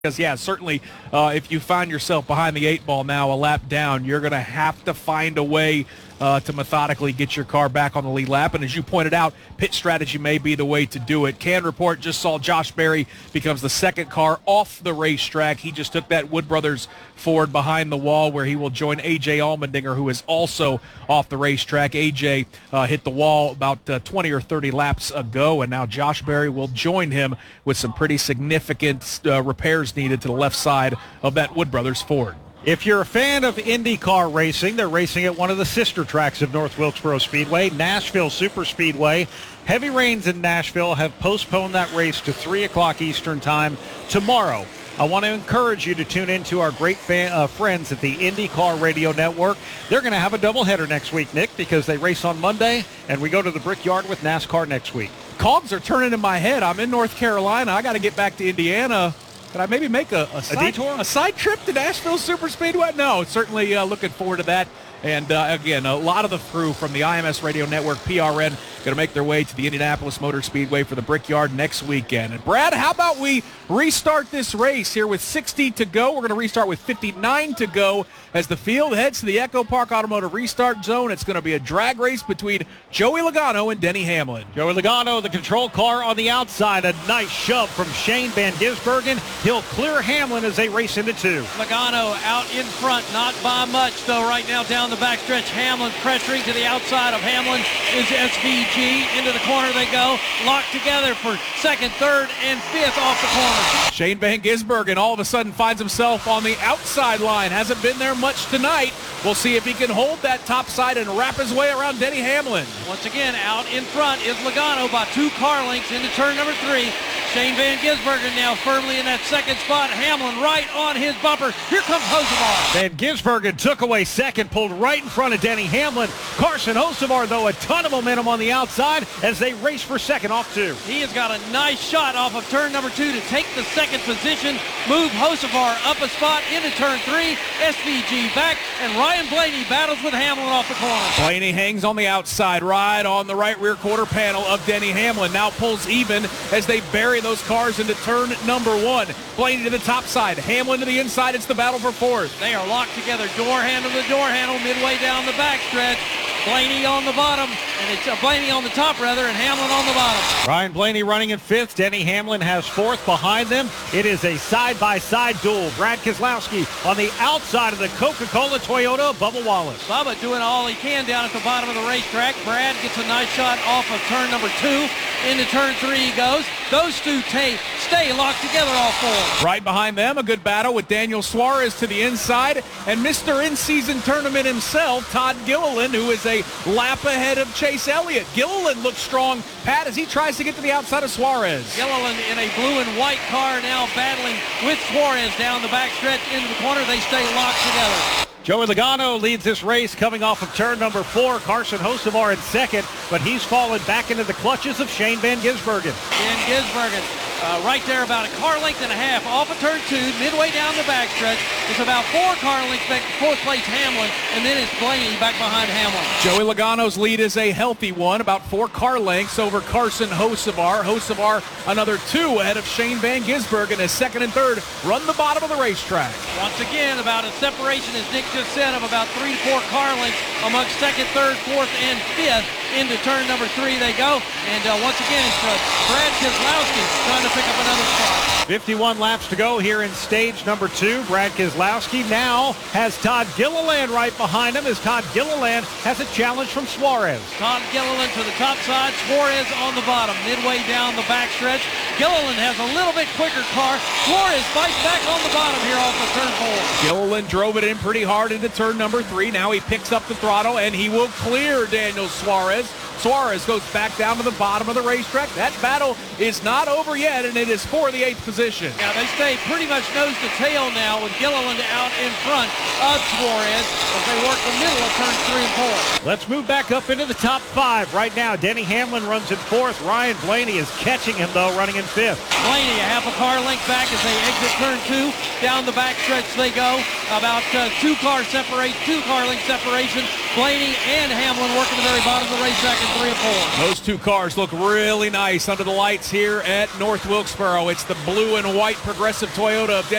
Because, yeah, certainly if you find yourself behind the 8 ball now, a lap down, you're going to have to find a way to methodically get your car back on the lead lap. And as you pointed out, pit strategy may be the way to do it. Can Report just saw Josh Berry becomes the second car off the racetrack. He just took that Wood Brothers Ford behind the wall where he will join A.J. Allmendinger, who is also off the racetrack. A.J. hit the wall about 20 or 30 laps ago, and now Josh Berry will join him with some pretty significant repairs needed to the left side of that Wood Brothers Ford. If you're a fan of IndyCar racing, they're racing at one of the sister tracks of North Wilkesboro Speedway, Nashville Superspeedway. Heavy rains in Nashville have postponed that race to 3 o'clock Eastern Time tomorrow. I want to encourage you to tune in to our great friends at the IndyCar Radio Network. They're going to have a doubleheader next week, Nick, because they race on Monday, and we go to the Brickyard with NASCAR next week. Cogs are turning in my head. I'm in North Carolina. I got to get back to Indiana. Could I maybe make a detour? A side trip to Nashville Superspeedway? No, certainly looking forward to that. And again, a lot of the crew from the IMS Radio Network, PRN, going to make their way to the Indianapolis Motor Speedway for the Brickyard next weekend. And Brad, how about we restart this race here with 60 to go? We're going to restart with 59 to go as the field heads to the Echo Park Automotive Restart Zone. It's going to be a drag race between Joey Logano and Denny Hamlin. Joey Logano, the control car on the outside. A nice shove from Shane Van Gisbergen. He'll clear Hamlin as they race into 2. Logano out in front, not by much, though, right now down the backstretch. Hamlin pressuring to the outside of Hamlin is SVG. Into the corner they go, locked together for second, third, and fifth off the corner. Shane Van Gisbergen all of a sudden finds himself on the outside line. Hasn't been there much tonight. We'll see if he can hold that top side and wrap his way around Denny Hamlin. Once again, out in front is Logano by 2 car lengths into turn number 3. Shane Van Gisbergen now firmly in that second spot. Hamlin right on his bumper. Here comes Hocevar. Van Gisbergen took away second, pulled right in front of Denny Hamlin. Carson Hocevar, though, a ton of momentum on the outside as they race for second off 2. He has got a nice shot off of turn number 2 to take the second position, move Hocevar up a spot into turn 3, SVG back, and Ryan Blaney battles with Hamlin off the corner. Blaney hangs on the outside, right on the right rear quarter panel of Denny Hamlin. Now pulls even as they bury those cars into turn number 1. Blaney to the top side, Hamlin to the inside. It's the battle for fourth. They are locked together, door handle to door handle, midway down the backstretch. Blaney on the bottom, and it's Blaney on the top, rather, and Hamlin on the bottom. Ryan Blaney running in 5th. Denny Hamlin has 4th behind them. It is a side-by-side duel. Brad Keselowski on the outside of the Coca-Cola Toyota, Bubba Wallace. Bubba doing all he can down at the bottom of the racetrack. Brad gets a nice shot off of turn number 2. Into turn 3 he goes. Those two stay locked together, all 4. Right behind them, a good battle with Daniel Suarez to the inside, and Mr. In-Season Tournament himself, Todd Gilliland, who is a lap ahead of Chase Elliott. Gilliland looks strong, Pat, as he tries to get to the outside of Suarez. Gilliland in a blue and white car now battling with Suarez down the backstretch into the corner. They stay locked together. Joey Logano leads this race coming off of turn number 4. Carson Hocevar in second, but he's fallen back into the clutches of Shane Van Gisbergen. Van Gisbergen right there about a car length and a half off of turn 2, midway down the backstretch. It's about 4 car lengths back to 4th place Hamlin, and then it's Blaney back behind Hamlin. Joey Logano's lead is a healthy one, about 4 car lengths over Carson Hocevar. Hocevar another 2 ahead of Shane Van Gisbergen as second and third run the bottom of the racetrack. Once again, about a separation, as Nick just said, of about 3 to 4 car lengths amongst second, third, fourth, and fifth. Into turn number 3 they go, and once again it's Brad Keselowski trying to pick up another spot. 51 laps to go here in stage number 2. Brad Keselowski now has Todd Gilliland right behind him as Todd Gilliland has a challenge from Suarez. Todd Gilliland to the top side, Suarez on the bottom, midway down the backstretch. Gilliland has a little bit quicker car. Suarez fights back on the bottom here off of turn 4. Gilliland drove it in pretty hard into turn number 3. Now he picks up the throttle and he will clear Daniel Suarez. Suarez goes back down to the bottom of the racetrack. That battle is not over yet, and it is for the 8th position. Yeah, they stay pretty much nose to tail now with Gilliland out in front of Suarez as they work the middle of turns 3 and 4. Let's move back up into the top 5. Right now, Denny Hamlin runs in 4th. Ryan Blaney is catching him, though, running in 5th. Blaney a half a car length back as they exit turn 2. Down the backstretch they go. About 2 car length separation. Blaney and Hamlin working the very bottom of the racetrack as 3 and 4. Those two cars look really nice under the lights here at North Wilkesboro. It's the blue and white Progressive Toyota of